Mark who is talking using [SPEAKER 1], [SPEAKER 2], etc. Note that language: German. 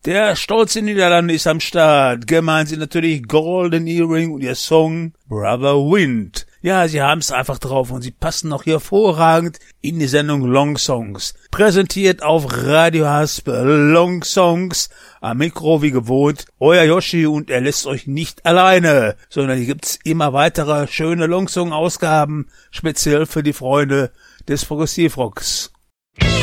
[SPEAKER 1] Der stolze Niederlande ist am Start. Gemeint sind natürlich Golden Earring und ihr Song Brother Wind. Ja, sie haben's einfach drauf und sie passen noch hervorragend in die Sendung Long Songs. Präsentiert auf Radio Haspel Long Songs. Am Mikro wie gewohnt euer Yoshi und er lässt euch nicht alleine, sondern hier gibt's immer weitere schöne Long Song Ausgaben, speziell für die Freunde des Progressivrocks.